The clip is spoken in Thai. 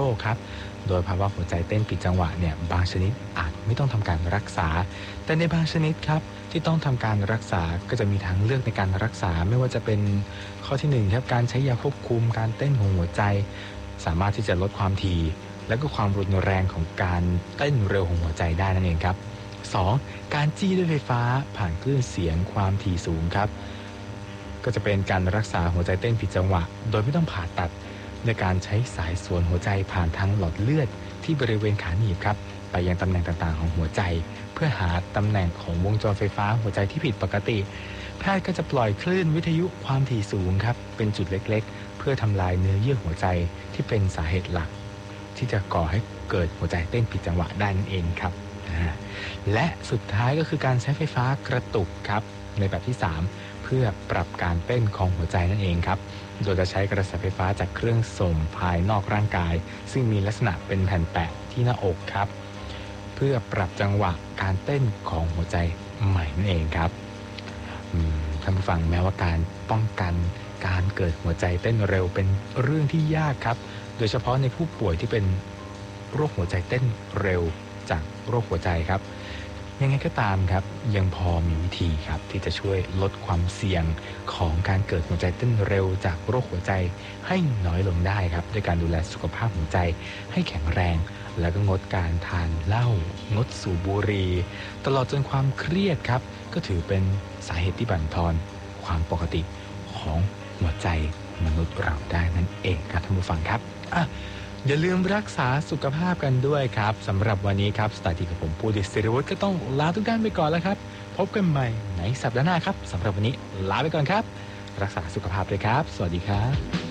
กครับโดยภาวะหัวใจเต้นผิดจังหวะเนี่ยบางชนิดอาจไม่ต้องทำการรักษาแต่ในบางชนิดครับที่ต้องทำการรักษาก็จะมีทางเลือกในการรักษาไม่ว่าจะเป็นข้อที่1ครับการใช้ยาควบคุมการเต้นของหัวใจสามารถที่จะลดความถี่และก็ความรุนแรงของการเต้นเร็วของหัวใจได้นั่นเองครับ2การจี้ด้วยไฟฟ้าผ่านคลื่นเสียงความถี่สูงครับก็จะเป็นการรักษาหัวใจเต้นผิดจังหวะโดยไม่ต้องผ่าตัดในการใช้สายสวนหัวใจผ่านทางหลอดเลือดที่บริเวณขาหนีบครับไปยังตำแหน่งต่างๆของหัวใจเพื่อหาตำแหน่งของวงจรไฟฟ้าหัวใจที่ผิดปกติแพทย์ก็จะปล่อยคลื่นวิทยุความถี่สูงครับเป็นจุดเล็กๆเพื่อทำลายเนื้อเยื่อหัวใจที่เป็นสาเหตุหลักที่จะก่อให้เกิดหัวใจเต้นผิดจังหวะได้นั่นเองครับและสุดท้ายก็คือการใช้ไฟฟ้ากระตุกครับในแบบที่3เพื่อปรับการเต้นของหัวใจนั่นเองครับโดยจะใช้กระแสไฟฟ้าจากเครื่องส่งภายนอกร่างกายซึ่งมีลักษณะเป็นแผ่นแปะที่หน้าอกครับเพื่อปรับจังหวะการเต้นของหัวใจใหม่นั่นเองครับท่านผู้ฟังแม้ว่าการป้องกันการเกิดหัวใจเต้นเร็วเป็นเรื่องที่ยากครับโดยเฉพาะในผู้ป่วยที่เป็นโรคหัวใจเต้นเร็วจากโรคหัวใจครับยังไงก็ตามครับยังพอมีวิธีครับที่จะช่วยลดความเสี่ยงของการเกิดหัวใจเต้นเร็วจากโรคหัวใจให้น้อยลงได้ครับด้วยการดูแลสุขภาพหัวใจให้แข็งแรงแล้วก็งดการทานเหล้างดสูบบุหรี่ตลอดจนความเครียดครับก็ถือเป็นสาเหตุที่บั่นทอนความปกติของหัวใจมนุษย์เราได้นั่นเองครับท่านผู้ฟังครับอย่าลืมรักษาสุขภาพกันด้วยครับสำหรับวันนี้ครับสถานีกับผมปูติศิริวัฒน์ก็ต้องลาทุกท่านไปก่อนแล้วครับพบกันใหม่ในสัปดาห์หน้าครับสำหรับวันนี้ลาไปก่อนครับรักษาสุขภาพด้วยครับสวัสดีครับ